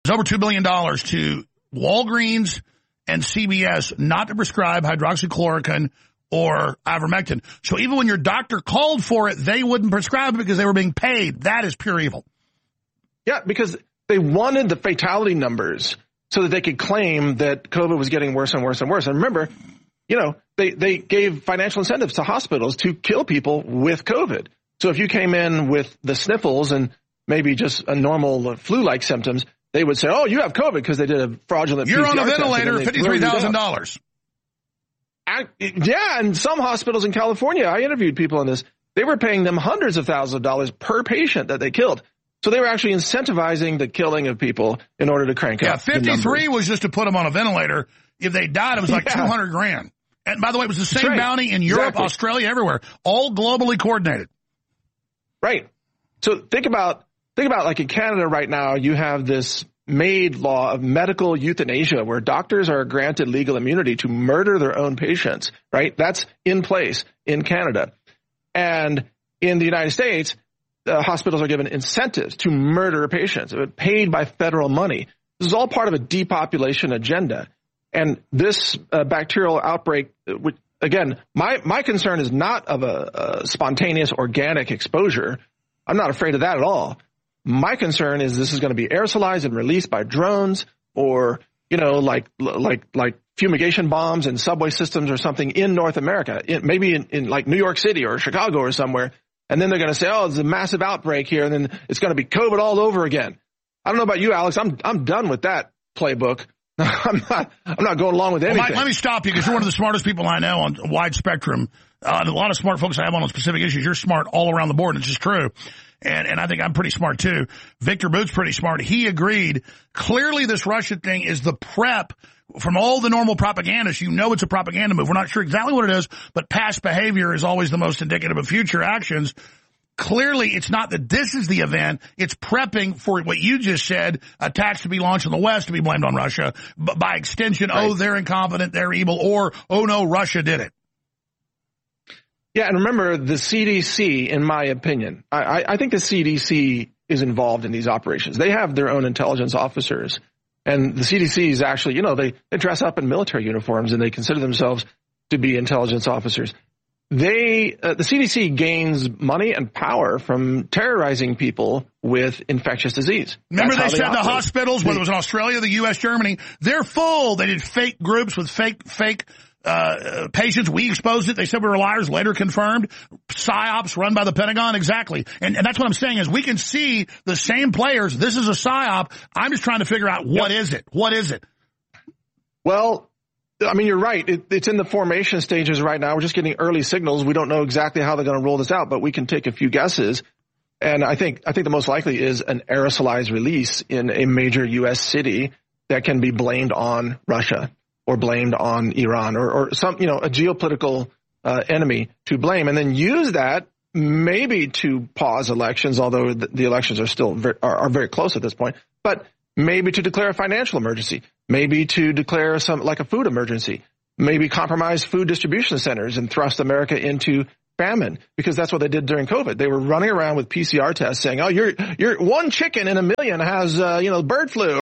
over $2 billion to Walgreens and CVS not to prescribe hydroxychloroquine or ivermectin. So even when your doctor called for it, they wouldn't prescribe it because they were being paid. That is pure evil. Yeah, because they wanted the fatality numbers so that they could claim that COVID was getting worse and worse and worse. And remember, they gave financial incentives to hospitals to kill people with COVID. So if you came in with the sniffles and maybe just a normal flu-like symptoms, they would say, oh, you have COVID because they did a fraudulent You're PCR on a test, ventilator, $53,000. Yeah, and some hospitals in California, I interviewed people on this, they were paying them hundreds of thousands of dollars per patient that they killed. So they were actually incentivizing the killing of people in order to crank up. Yeah, 53 was just to put them on a ventilator. If they died, it was like $200,000. And by the way, it was the same bounty in Europe, Australia, everywhere, all globally coordinated. Right. So think about like in Canada right now, you have this made law of medical euthanasia where doctors are granted legal immunity to murder their own patients, right? That's in place in Canada. And in the United States, hospitals are given incentives to murder patients, paid by federal money. This is all part of a depopulation agenda. And this bacterial outbreak, which, again, my concern is not of a spontaneous organic exposure. I'm not afraid of that at all. My concern is this is going to be aerosolized and released by drones or, like fumigation bombs and subway systems or something in North America, maybe in like New York City or Chicago or somewhere. And then they're going to say, oh, it's a massive outbreak here. And then it's going to be COVID all over again. I don't know about you, Alex. I'm done with that playbook. I'm not going along with anything. Mike, let me stop you because you're one of the smartest people I know on a wide spectrum. And a lot of smart folks I have on specific issues. You're smart all around the board, and it's just true. And I think I'm pretty smart too. Victor Boot's pretty smart. He agreed. Clearly this Russia thing is the prep from all the normal propagandists. It's a propaganda move. We're not sure exactly what it is, but past behavior is always the most indicative of future actions. Clearly, it's not that this is the event. It's prepping for what you just said, attacks to be launched in the West to be blamed on Russia. But by extension, right. Oh, they're incompetent, they're evil, or, oh, no, Russia did it. Yeah, and remember, the CDC, in my opinion, I think the CDC is involved in these operations. They have their own intelligence officers. And the CDC is actually, they dress up in military uniforms and they consider themselves to be intelligence officers. The CDC gains money and power from terrorizing people with infectious disease. Remember they said the hospitals, whether it was in Australia, the U.S., Germany, they're full. They did fake groups with fake patients. We exposed it. They said we were liars, later confirmed. PSYOPs run by the Pentagon. Exactly. And that's what I'm saying is we can see the same players. This is a PSYOP. I'm just trying to figure out what is it? What is it? Well, I mean, you're right. It's in the formation stages right now. We're just getting early signals. We don't know exactly how they're going to roll this out, but we can take a few guesses. And I think the most likely is an aerosolized release in a major U.S. city that can be blamed on Russia or blamed on Iran or some, a geopolitical enemy to blame, and then use that maybe to pause elections, although the elections are still are very close at this point, but maybe to declare a financial emergency, maybe to declare like a food emergency, maybe compromise food distribution centers and thrust America into famine, because that's what they did during COVID. They were running around with PCR tests saying, oh, you're one chicken in a million has, bird flu.